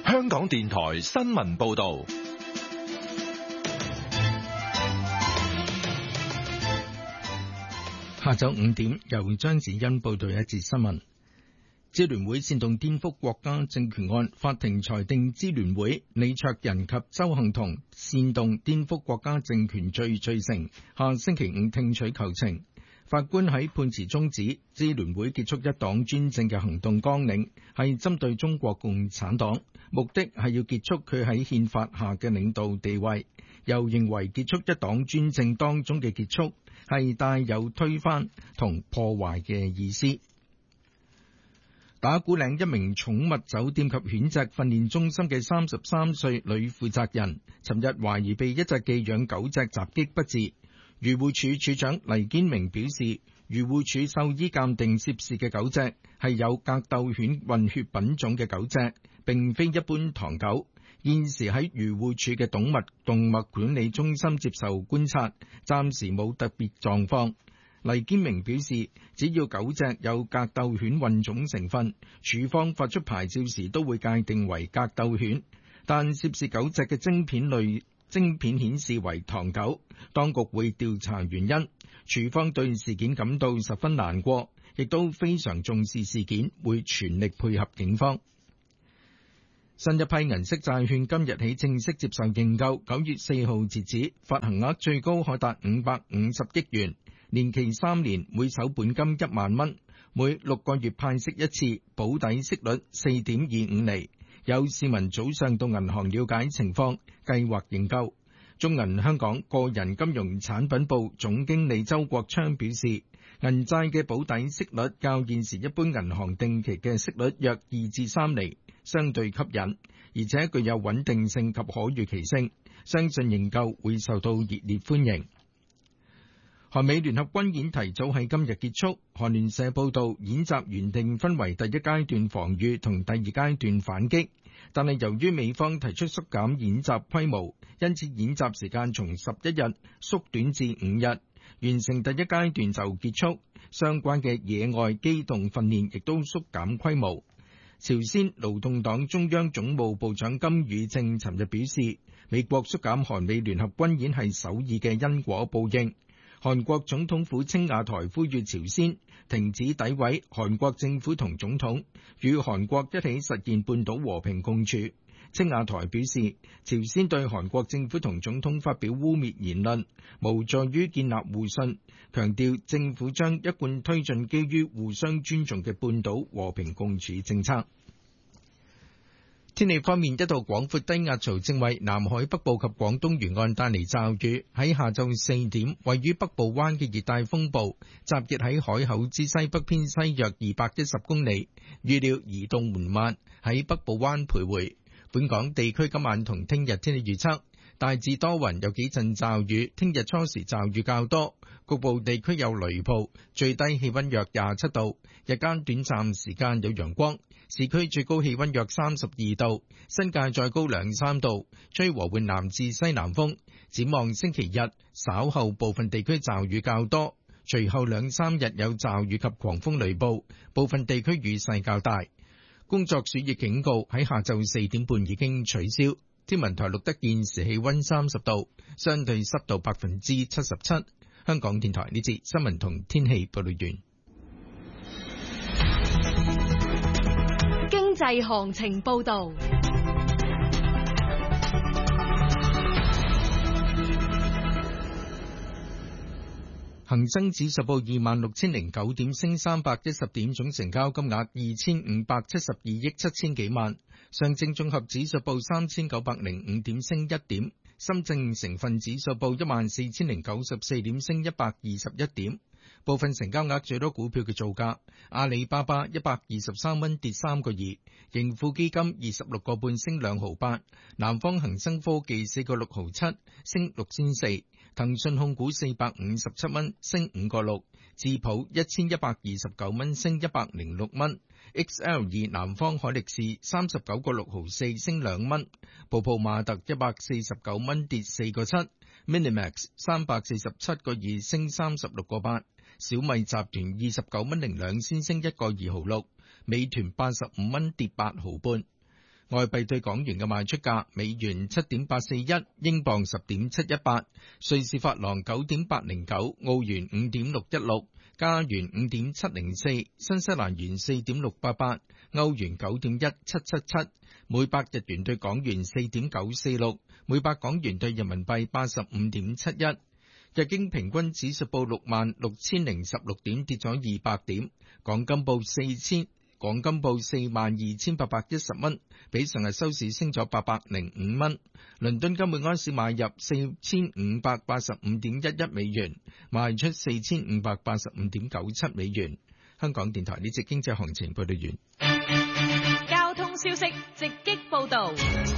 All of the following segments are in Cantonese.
香港電台新聞報道。 下晝5點，由張子欣報道一節新聞。支聯會煽動顛覆國家政權案，法庭裁定支聯會李卓人及鄒幸彤煽動顛覆國家政權罪罪成，下星期五聽取求情。法官喺判詞中指，支聯會結束一黨專政嘅行動綱領係針對中國共產黨，目的係要結束佢喺憲法下嘅領導地位。又認為結束一黨專政當中嘅結束係帶有推翻同破壞嘅意思。打鼓嶺一名寵物酒店及犬隻訓練中心嘅33歲女負責人，尋日懷疑被一隻寄養狗隻襲擊不治。漁護署署長黎堅明表示，漁護署獸醫鑑定涉事嘅狗隻係有格鬥犬混血品種嘅狗隻，並非一般唐狗。現時喺漁護署嘅動物管理中心接受觀察，暫時冇特別狀況。黎堅明表示，只要狗隻有格鬥犬混種成分，署方發出牌照時都會界定為格鬥犬，但涉事狗隻嘅晶片顯示為唐狗，當局會調查原因。署方對事件感到十分難過，亦都非常重視事件，會全力配合警方。新一批銀色債券今日起正式接受認購，9月4號截止，發行額最高可達550億元，年期3年，每手本金1萬蚊，每6個月派息一次，保底息率4.25厘。有市民早上到銀行了解情況，計劃認購。中銀香港個人金融產品部總經理周國昌表示，銀債嘅保底息率較現時一般銀行定期嘅息率約2至3厘，相對吸引，而且具有穩定性及可預期性，相信認購會受到熱烈歡迎。韓美聯合軍演提早喺今日結束，韓聯社報道，演習原定分為第一階段防禦同第二階段反擊，但係由於美方提出縮減演習規模，因此演習時間從11日縮短至5日，完成第一階段就結束。相關嘅野外機動訓練亦都縮減規模。朝鮮勞動黨中央總務部長金宇正尋日表示，美國縮減韓美聯合軍演係首爾嘅因果報應。韓國總統府青瓦台呼籲朝鮮停止詆毀韓國政府同總統，與韓國一起實現半島和平共處。青瓦台表示，朝鮮對韓國政府同總統發表污蔑言論，無助於建立互信，強調政府將一貫推進基於互相尊重嘅半島和平共處政策。天氣方面，一道廣闊低壓槽正為南海北部及廣東沿岸帶嚟驟雨。喺下晝4點，位於北部灣嘅熱帶風暴集結喺海口之西北偏西約210公里，預料移動緩慢，喺北部灣徘徊。本港地區今晚同聽日天氣預測，大致多雲，有幾陣驟雨，聽日初時驟雨較多，局部地區有雷暴，最低氣溫約27度，日間短暫時間有陽光。市區最高氣溫約32度，新界再高2-3度，吹和緩南至西南風。展望星期日，稍後部分地區驟雨較多，隨後2-3日有驟雨及狂風雷暴，部分地區雨勢較大。工作暑熱警告喺下晝4點半已經取消。天文台錄得現時氣溫30度，相對濕度77%。香港電台呢節新聞同天氣報道完。 經濟行情報道。 恒生指數報26,009點，升310點，總成交金額2,572億7千幾萬。上證綜合指數報3,905點，升1點。深證成分指數報14,094點，升121點。部分成交額最多股票嘅造價：阿里巴巴123蚊跌3個2，盈富基金26個半升2毫8，南方恒生科技4個6毫7升6仙4，騰訊控股457蚊升5個6，智普1129蚊升106蚊。XL2 南方海力士39個6毫4升2蚊，泡泡瑪特149蚊跌4個7 ，Minimax 347個2升36個8，小米集團29蚊02仙升1個2毫6，美團85蚊跌8毫半。 外幣對港元嘅賣出價：美元7.841，英鎊10.718，瑞士法郎9.809，澳元5.616，加元5.704，新西蘭元4.688，歐元9.1777，每百日元對港元4.946，每百港元對人民幣85.71。日經平均指數報66,016點，跌咗200點。港金報42,810蚊，比上日收市升咗805蚊。倫敦金每安士買入4,585.11美元，賣出4,585.97美元。香港電台呢節經濟行情報道完。 交通消息直擊報道。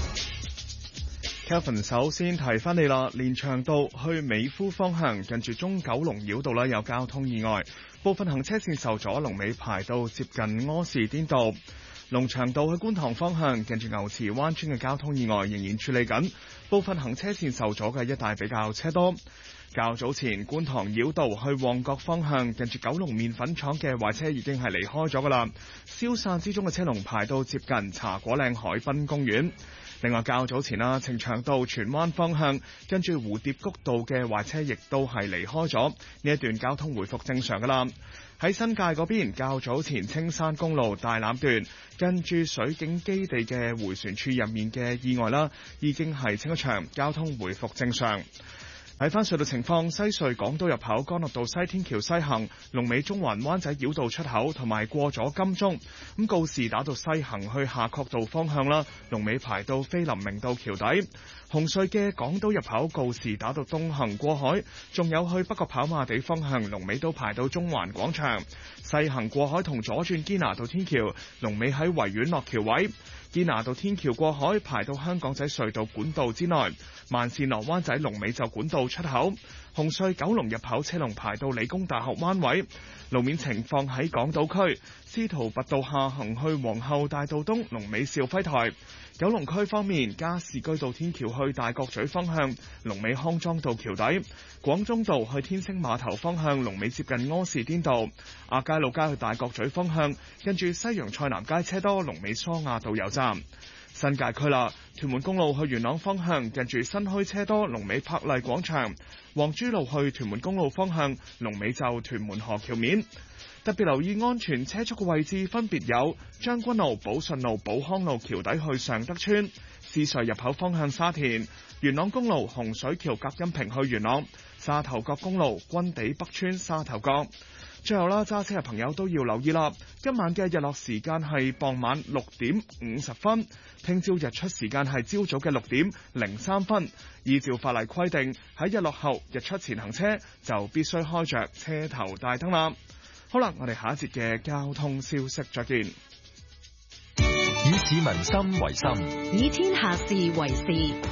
Kevin 首先提翻你啦，連翔道去美孚方向近住中九龍繞道有交通意外，部分行車線受阻，龍尾排到接近柯士甸道。龍翔道去觀塘方向近住牛池灣村嘅交通意外仍然處理緊，部分行車線受阻嘅一帶比較車多。較早前觀塘繞道去旺角方向近住九龍麵粉廠嘅壞車已經係離開咗㗎啦，消散之中嘅車龍排到接近茶果嶺海濱公園。另外較早前呈祥道荃灣方向跟住蝴蝶谷道嘅壞車亦都係離開咗，呢一段交通回復正常㗎啦。喺新界嗰邊，較早前青山公路大欖段跟住水警基地嘅迴旋處入面嘅意外已經係清一場，交通回復正常。睇翻隧道情況，西隧港島入口干諾道西天橋西行，龍尾中環灣仔繞道出口，同埋過咗金鐘。咁告士打道西行去夏慤道方向龍尾排到菲林明道橋底。紅隧嘅港島入口告士打道東行過海，仲有去北角跑馬地方向龍尾都排到中環廣場。西行過海同左轉堅拿道天橋，龍尾喺維園落橋位。堅拿道天橋過海排到香港仔隧道管道之內，慢線落灣仔龍尾就管道出口。紅隧九龍入口車龍排到理工大學灣位。路面情況喺港島區，司徒拔道下行去皇后大道東龍尾兆輝台。九龍區方面，加士居道天橋去大角咀方向龍尾康莊道橋底。廣中道去天星碼頭方向龍尾接近柯士甸道。亞皆老街去大角咀方向跟住西洋菜南街車多，龍尾梳亞道油站。新界區啦，屯門公路去元朗方向近住新墟車多，龍尾柏麗廣場。黃珠路去屯門公路方向龍尾就屯門河橋面。特別留意安全車速嘅位置分別有將軍路、寶順路、寶康路橋底去尚德村、獅隧入口方向沙田、元朗公路洪水橋隔音屏去元朗、沙頭角公路軍地北村沙頭角。最後啦，揸車嘅朋友都要留意啦，今晚嘅日落時間係傍晚6點50分，聽朝日出時間係朝早嘅6點03分。依照法例規定，喺日落後日出前行車就必須開着車頭大燈啦。好啦，我哋下一節嘅交通消息再見。 以市民心為心， 以天下事為事。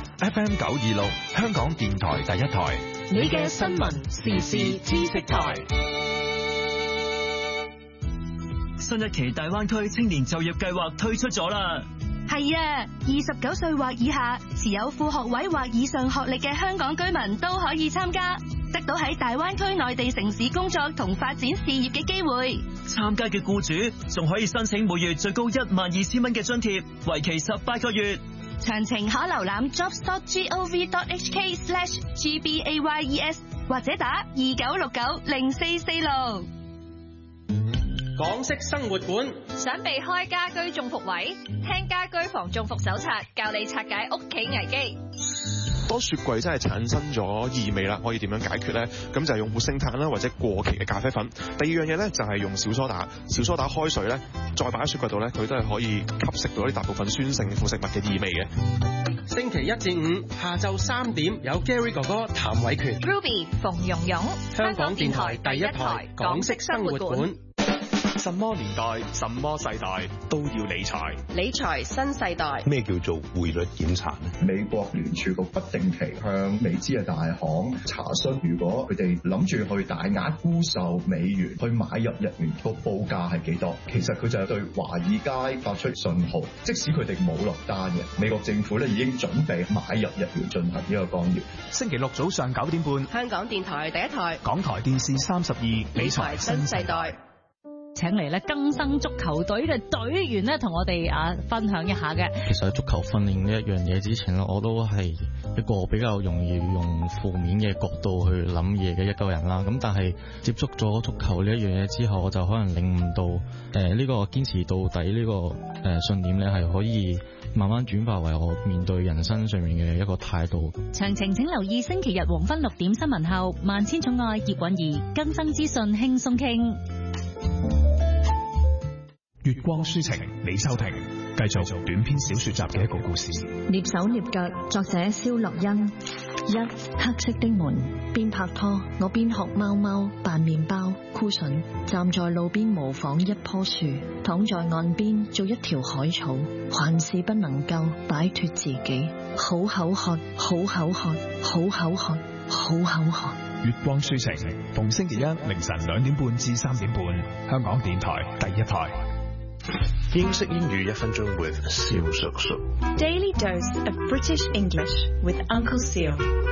FM 926，香港電台第一台， 你嘅新聞時事知識台。 新一期大灣區青年就業計劃推出咗啦。 係啊，29歲或以下，持有副學位或以上學歷嘅香港居民都可以參加，得到喺大灣區內地城市工作同發展事業嘅機會。 參加嘅僱主仲可以申請每月最高12000蚊嘅津貼，為期18個月。 詳情可瀏覽 jobs.gov.hk/gbayes 或者打29690446。 港式生活館， 想避開家居中伏位，聽家居防中伏手冊，教你拆解屋企危機。 當雪櫃真係產生咗異味啦，可以點樣解決呢？咁就係用活性炭啦，或者過期嘅咖啡粉。第二樣嘢咧就係用小蘇打開水咧，再擺喺雪櫃度咧，佢都係可以吸食到啲大部分酸性副食物嘅異味嘅。 星期1至5下晝3點有 Gary 哥哥譚偉權 Ruby 馮蓉蓉， 香港電台第一台港式生活館。 什麼年代、什麼世代都要理財。 理財新世代。 咩叫做匯率檢查呢？ 美國聯儲局不定期向美資嘅大行查詢，如果佢哋諗住去大額沽售美元，去買入日元，個報價係幾多？其實佢就係對華爾街發出信號，即使佢哋冇落單嘅，美國政府咧已經準備買入日元進行呢個干預。 星期六早上9點半， 香港電台第一台， 港台電視32， 理財新世代。 請嚟咧更生足球隊嘅隊員咧，同我哋分享一下嘅。 其實喺足球訓練呢一樣嘢之前咧，我都係一個比較容易用負面嘅角度去諗嘢嘅一個人啦。咁但係接觸咗足球呢一樣嘢之後，我就可能領悟到呢個堅持到底呢個信念咧，係可以慢慢轉化為我面對人生上面嘅一個態度。 詳情請留意星期日黃昏6點新聞後，萬千寵愛葉韻儀更生資訊輕鬆傾。 月光書情，李秋婷繼續做短篇小說集嘅一個故事。 躡手躡腳，作者蕭樂欣。黑色的門，邊拍拖我邊學貓貓扮麵包箍筍，站在路邊模仿一棵樹，躺在岸邊做一條海草，還是不能夠擺脫自己。好口渴，好口渴，好口渴，好口渴。 月光書情，逢星期一凌晨2點半至3點半，香港電台第一台。 英式英語1分鐘 with 蕭叔叔。 Daily dose of British English with Uncle Seal。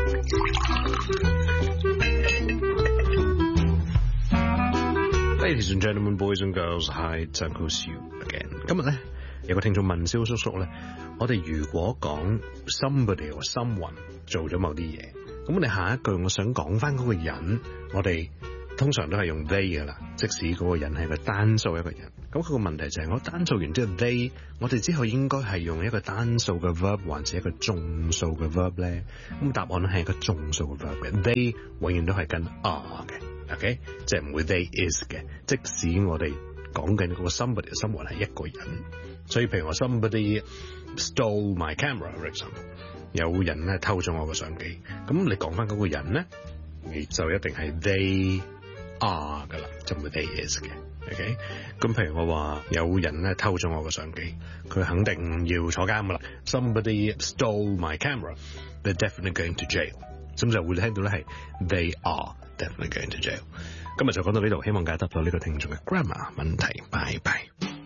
Ladies and gentlemen, boys and girls, hi, it's Uncle Seal again。今日咧有個聽眾問蕭叔叔咧，我哋如果講 somebody or someone 做咗某啲嘢，咁我哋下一句我想講翻嗰個人，我哋通常都係用 they 噶啦，即使嗰個人係個單數一個人。咁佢個問題就係我單數完之後 they， 我哋之後應該係用一個單數嘅 verb 還是一個眾數嘅 verb 咧？咁答案係一個眾數嘅 verb 嘅 ，they 永遠都係跟 are 嘅 ，OK， 即係唔會 they is 嘅。即使我哋講緊嗰個 somebody 嘅生活係一個人，所以譬如話 somebody stole my camera，for example， 有人咧偷咗我個相機，咁你講翻嗰個人咧，你就一定係 they are 噶啦，就唔會 they is 嘅。OK， 咁譬如我話有人咧偷咗我個相機，佢肯定要坐監噶啦。Somebody stole my camera, they're definitely going to jail。咁就會聽到咧係 they are definitely going to jail。今日就講到呢度，希望解答到呢個聽眾嘅 grammar 問題。拜拜。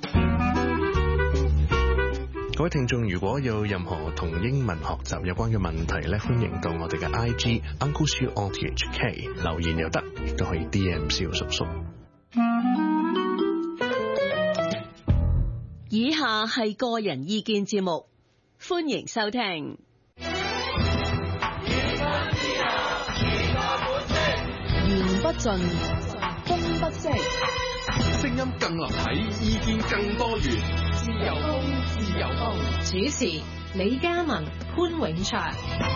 各位聽眾，如果有任何同英文學習有關嘅問題咧，歡迎到我哋嘅 IG Uncle Siu RTHK 留言又得，亦都可以 DM 蕭叔叔。 以下係個人意見節目，歡迎收聽。言不盡，風不息， 聲音更立體，意見更多元。自由風，自由風。 主持李嘉文、潘永祥。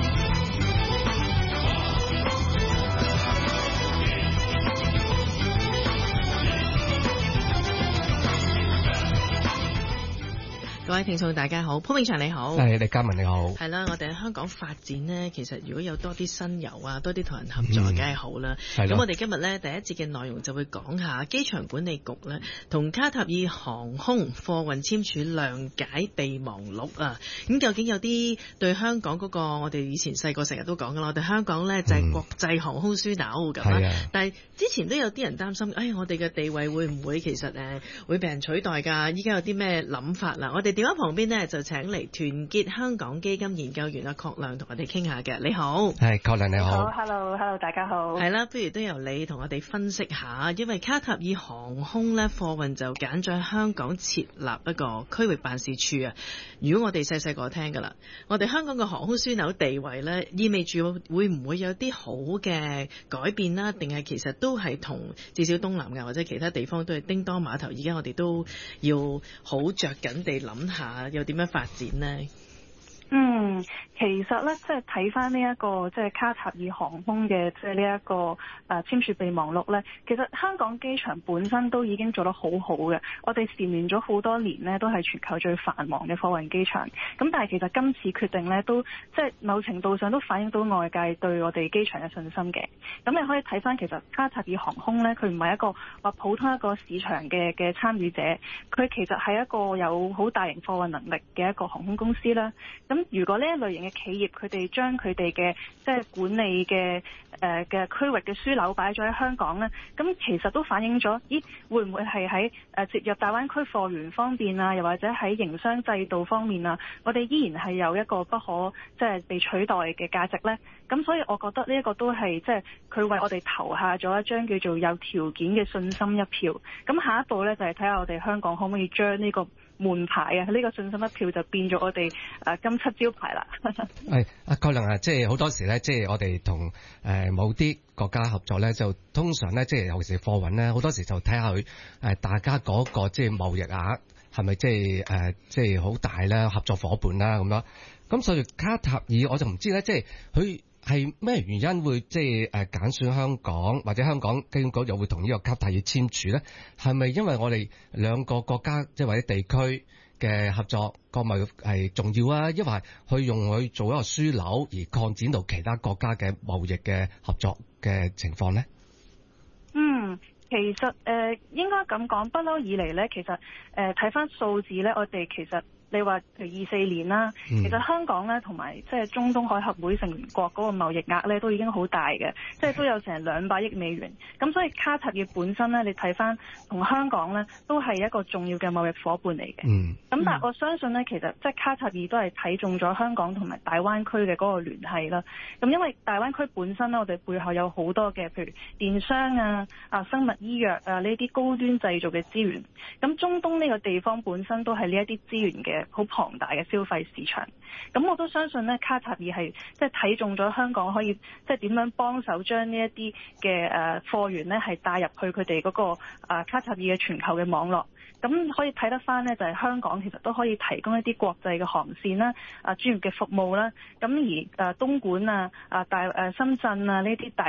各位聽眾大家好，潘永祥你好， 係李嘉文你好。 係啦，我哋喺香港發展呢，其實如果有多啲新遊啊，多啲同人合作，梗係好啦。咁我哋今日呢，第一節嘅內容就會講下機場管理局呢同卡塔爾航空貨運簽署諒解備忘錄啊。咁究竟有啲對香港嗰個我哋以前細個成日都講噶啦，我哋香港呢就係國際航空樞紐咁啦。但係之前都有啲人擔心，我哋嘅地位會唔會其實會被人取代㗎？依家有啲咩諗法啦？我哋電話旁邊呢，就請嚟團結香港基金研究員阿郝亮同我哋傾下嘅。你好， 係郝亮你好。 Hello，大家好。 係啦，不如都由你同我哋分析下，因為卡塔爾航空呢貨運就揀咗喺香港設立一個區域辦事處啊。如果我哋細個聽㗎啦，我哋香港嘅航空樞紐地位呢，意味住會唔會有啲好嘅改變啦？定係其實都係同至少東南亞或者其他地方都係叮當碼頭，而家我哋都要好着緊地諗下又點樣發展呢？ 其實咧，即係睇翻呢一個即係卡塔爾航空嘅即係呢一個簽署備忘錄咧，其實香港機場本身都已經做得好好嘅。我哋蟬聯咗好多年呢，都係全球最繁忙嘅貨運機場。咁但係其實今次決定呢，都即係某程度上都反映到外界對我哋機場嘅信心嘅。咁你可以睇翻其實卡塔爾航空呢，佢唔係一個話普通一個市場嘅參與者，佢其實係一個有好大型貨運能力嘅一個航空公司啦。咁如果果呢一類型嘅企業佢哋將佢哋嘅即係管理嘅區域嘅樞紐擺咗喺香港呢，咁其實都反映咗，咦會唔會係喺接入大灣區貨源方面啊，又或者喺營商制度方面啊，我哋依然係有一個不可即係被取代嘅價值呢？咁所以我覺得呢一個都係即係佢為我哋投下咗一張叫做有條件嘅信心一票。咁下一步呢，就係睇下我哋香港可唔可以將呢個門牌啊，呢個信心一票就變咗我哋金漆招牌啦。 係葛量啊，即係好多時咧，即係我哋同某啲國家合作咧，就通常咧，即係尤其是貨運咧，好多時就睇下佢大家嗰個即係貿易額係咪即係好大咧，合作夥伴啦咁樣。咁所以卡塔爾我就唔知咧，即係佢係咩原因會即係揀選香港，或者香港機管局又會同呢個卡塔爾簽署咧？係咪因為我哋兩個國家即係或者地區嘅合作個貿易係重要啊？抑或去用佢做一個樞紐而擴展到其他國家嘅貿易嘅合作嘅情況咧？ 其實應該咁講，不嬲以嚟咧，其實睇翻數字咧，我哋其實你話譬如24年啦，其實香港咧同埋即係中東海合會成員國嗰個貿易額咧都已經好大嘅，即係都有成200億美元。咁所以卡塔爾本身咧，你睇翻同香港咧都係一個重要嘅貿易夥伴嚟嘅。咁但係我相信咧，其實即係卡塔爾都係睇中咗香港同埋大灣區嘅嗰個聯繫啦。咁因為大灣區本身咧，我哋背後有好多嘅譬如電商啊、生物醫藥啊呢啲高端製造嘅資源。咁中東呢個地方本身都係呢一啲資源嘅好龐大嘅消費市場，咁我都相信咧，卡塔爾係即係睇中咗香港可以即係點樣幫手將呢一啲嘅貨源咧係帶入去佢哋嗰個卡塔爾嘅全球嘅網絡。咁可以睇得翻呢，就係香港其實都可以提供一啲國際嘅航線啦、專業嘅服務啦。咁而東莞深圳呢啲大